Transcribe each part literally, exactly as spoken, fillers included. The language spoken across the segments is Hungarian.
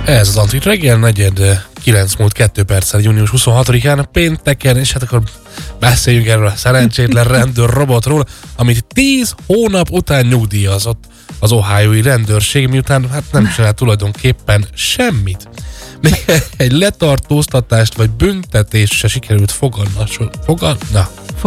Ez az Antrit reggel, negyed kilenc múlt kettő perccel, június huszonhatodikán, pénteken, és hát akkor beszéljünk erről a szerencsétlen rendőr robotról, amit tíz hónap után nyugdíjazott az ohiói rendőrség, miután hát nem csinált tulajdonképpen semmit. Még egy letartóztatást vagy büntetést se sikerült foganna. Foganna?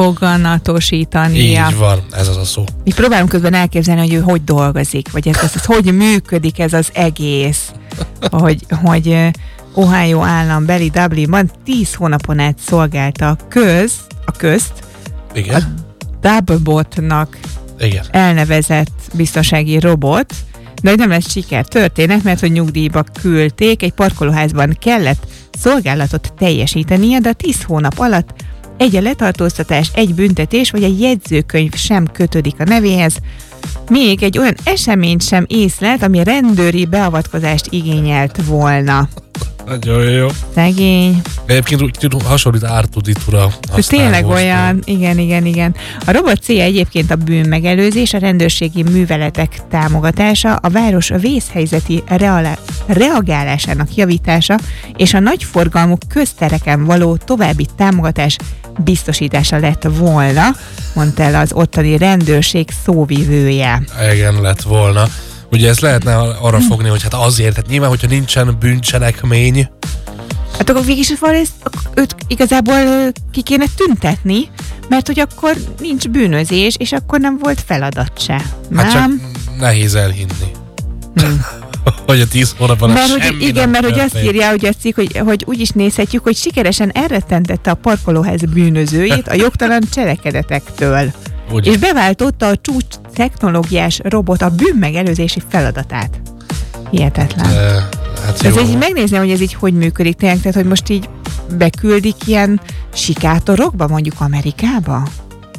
Foganatosítania. Így van, ez az a szó. Mi próbálunk közben elképzelni, hogy ő hogy dolgozik, vagy ez, ez, ez hogy működik ez az egész, hogy, hogy Ohio állambeli Dublinban tíz hónapon át szolgálta a köz, a közt, igen, a Doublebotnak igen. elnevezett biztonsági robot, de hogy nem lesz sikertörténet, mert hogy nyugdíjba küldték, egy parkolóházban kellett szolgálatot teljesítenie, de a tíz hónap alatt egy a letartóztatás, egy büntetés, vagy egy jegyzőkönyv sem kötődik a nevéhez, még egy olyan eseményt sem észlelt, ami rendőri beavatkozást igényelt volna. Nagyon jó. Szegény. Egyébként úgy hasonlít Ártuditura. Tényleg olyan, igen, igen, igen. A robot célja egyébként a bűnmegelőzés, a rendőrségi műveletek támogatása, a város vészhelyzeti reala- reagálásának javítása, és a nagyforgalmú köztereken való további támogatás biztosítása lett volna, mondta el az ottani rendőrség szóvivője. Igen, lett volna. Ugye ezt lehetne arra fogni, hogy hát azért, hát nyilván, hogyha nincsen bűncselekmény. Hát akkor végig is őt igazából ki kéne tüntetni, mert hogy akkor nincs bűnözés, és akkor nem volt feladat se. Hát csak nehéz elhinni. Hmm. hogy a tíz hónapban mert hogy, semmi igen, mert hogy történt. azt írja, hogy, a cikk, hogy, hogy úgy is nézhetjük, hogy sikeresen elrettentette a parkolóház bűnözőit a jogtalan cselekedetektől. Ugye. És beváltotta a csúcs technológiás robot a bűnmegelőzési feladatát. Hihetetlen. De, hát ez így megnézném, hogy ez így hogy működik tényleg, tehát hogy most így beküldik ilyen sikátorokba, mondjuk Amerikába?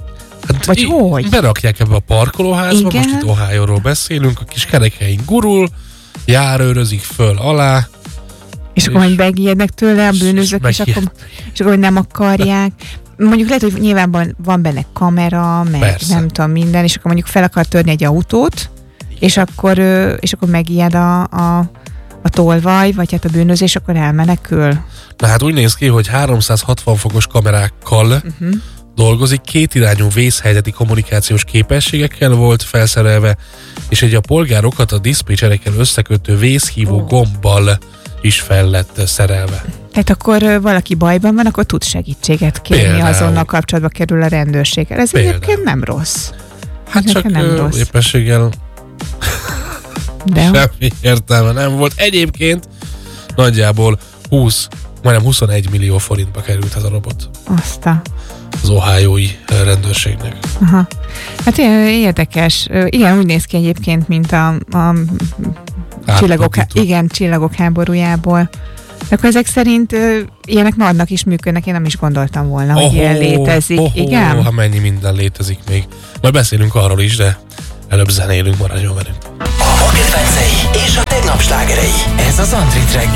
Hát vagy í- hogy? Berakják ebbe a parkolóházba, igen? Most itt Ohio-ról beszélünk, a kis kerekein gurul, járőrözik föl alá. És, és akkor majd megijednek tőle a bűnözők, és, és, akkor, és akkor nem akarják. Mondjuk lehet, hogy nyilván van benne kamera, meg persze. Nem tudom minden, és akkor mondjuk fel akar törni egy autót, és akkor, és akkor megijed a, a, a tolvaj, vagy hát a bűnözés, akkor elmenekül. Na hát úgy néz ki, hogy háromszázhatvan fokos kamerákkal uh-huh. dolgozik, kétirányú vészhelyzeti kommunikációs képességekkel volt felszerelve, és egy a polgárokat a diszpécserekkel összekötő vészhívó oh. gombbal is fel lett szerelve. Tehát akkor valaki bajban van, akkor tud segítséget kérni, például. Azonnal kapcsolatba kerül a rendőrséggel. Ez például. Egyébként nem rossz. Hát ez csak nem rossz. Éppenséggel de semmi értelme nem volt. Egyébként nagyjából húsz, majdnem huszonegy millió forintba került ez a robot. Aztán. Az ohiói rendőrségnek. Aha. Hát érdekes. Igen, úgy néz ki egyébként, mint a, a csillagok, igen, csillagok háborújából. De akkor ezek szerint ö, ilyenek maradnak is működnek, én nem is gondoltam volna, oh, hogy ilyen létezik. Oh, igen? Ha mennyi minden létezik még. Majd beszélünk arról is, de előbb zenélünk, maradjon velünk. A ma kedvencei és a tegnap slágerei. Ez az Antrit reggel.